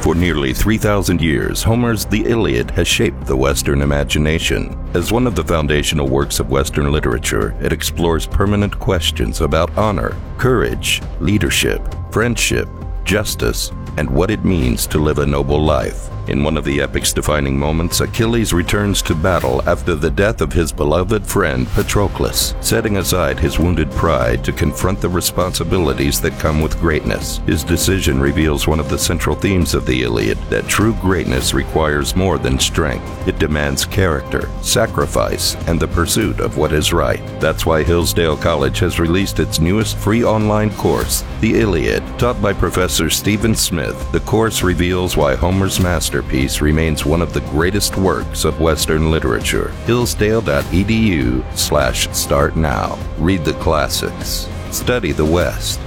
For nearly 3,000 years, Homer's The Iliad has shaped the Western imagination. As one of the foundational works of Western literature, it explores permanent questions about honor, courage, leadership, friendship, justice, and what it means to live a noble life. In one of the epic's defining moments, Achilles returns to battle after the death of his beloved friend Patroclus, setting aside his wounded pride to confront the responsibilities that come with greatness. His decision reveals one of the central themes of the Iliad, that true greatness requires more than strength. It demands character, sacrifice, and the pursuit of what is right. That's why Hillsdale College has released its newest free online course, The Iliad. Taught by Professor Stephen Smith, the course reveals why Homer's masterpiece remains one of the greatest works of Western literature. Hillsdale.edu/start now. Read the classics. Study the West.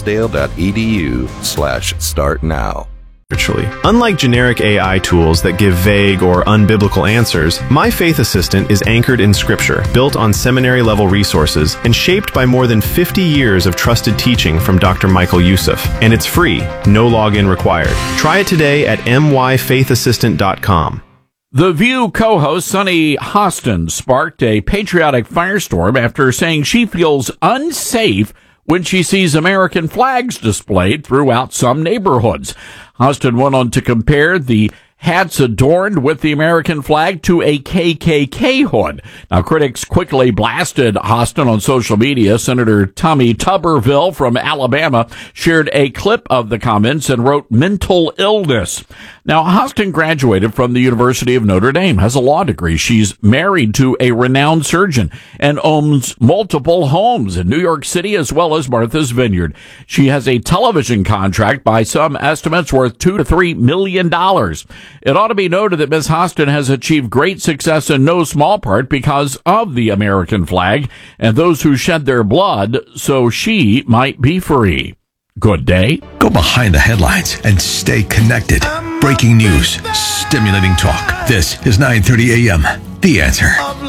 Hillsdale.edu/start now. Unlike generic AI tools that give vague or unbiblical answers, My Faith Assistant is anchored in Scripture, built on seminary-level resources, and shaped by more than 50 years of trusted teaching from Dr. Michael Youssef. And it's free, no login required. Try it today at myfaithassistant.com. The View co-host Sunny Hostin sparked a patriotic firestorm after saying she feels unsafe when she sees American flags displayed throughout some neighborhoods. Hostin went on to compare the hats adorned with the American flag to a KKK hood. Now, critics quickly blasted Hostin on social media. Senator Tommy Tuberville from Alabama shared a clip of the comments and wrote, "Mental illness." Now, Hostin graduated from the University of Notre Dame, has a law degree. She's married to a renowned surgeon and owns multiple homes in New York City as well as Martha's Vineyard. She has a television contract by some estimates worth $2 to $3 million. It ought to be noted that Ms. Hostin has achieved great success in no small part because of the American flag and those who shed their blood so she might be free. Good day. Go behind the headlines and stay connected. Breaking news, stimulating talk. This is 9:30 a.m. The Answer.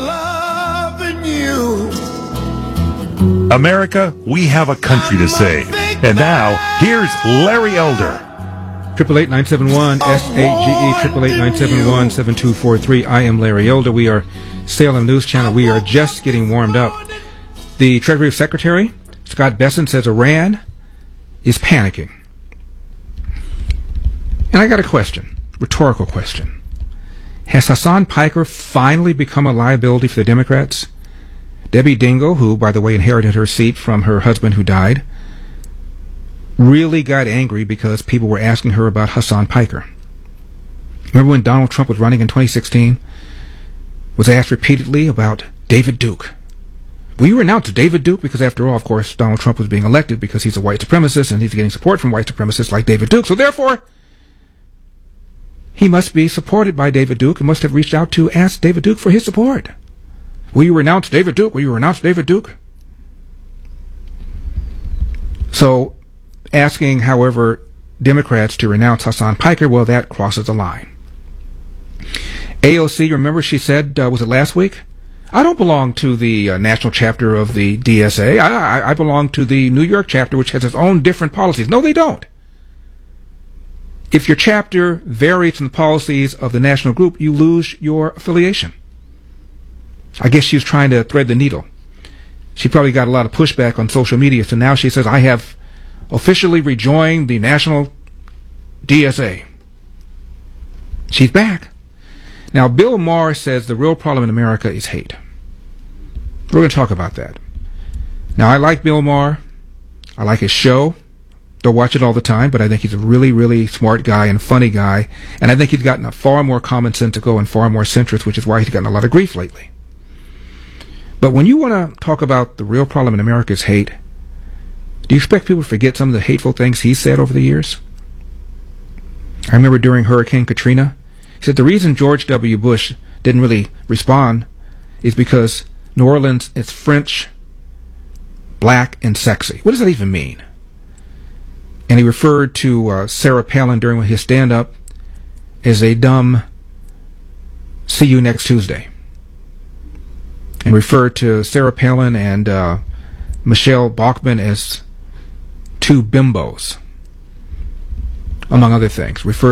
America, we have a country to save. And now, here's Larry Elder. 888-971-SAGE, 888-971-7243. I am Larry Elder. We are Salem News Channel. We are just getting warmed up. The Treasury Secretary, Scott Bessent, says Iran is panicking. And I got a question, rhetorical question. Has Hassan Piker finally become a liability for the Democrats? Debbie Dingell, who, by the way, inherited her seat from her husband who died, really got angry because people were asking her about Hassan Piker. Remember when Donald Trump was running in 2016? Was asked repeatedly about David Duke. Will you renounce David Duke? Because after all, of course, Donald Trump was being elected because he's a white supremacist and he's getting support from white supremacists like David Duke. So therefore, he must be supported by David Duke and must have reached out to ask David Duke for his support. Will you renounce David Duke? Will you renounce David Duke? So, asking, however, Democrats to renounce Hassan Piker, well, that crosses the line. AOC, remember she said, was it last week? I don't belong to the national chapter of the DSA. I belong to the New York chapter, which has its own different policies. No, they don't. If your chapter varies from the policies of the national group, you lose your affiliation. I guess she was trying to thread the needle. She probably got a lot of pushback on social media, so now she says, I have officially rejoined the national DSA. She's back. Now, Bill Maher says the real problem in America is hate. We're going to talk about that. Now, I like Bill Maher. I like his show. Don't watch it all the time, but I think he's a really, really smart guy and funny guy. And I think he's gotten a far more commonsensical and far more centrist, which is why he's gotten a lot of grief lately. But when you want to talk about the real problem in America is hate, do you expect people to forget some of the hateful things he said over the years? I remember during Hurricane Katrina, he said the reason George W. Bush didn't really respond is because New Orleans is French, black, and sexy. What does that even mean? And he referred to Sarah Palin during his stand-up as a dumb see you next Tuesday. And referred to Sarah Palin and Michelle Bachmann as two bimbos, among other things. Referred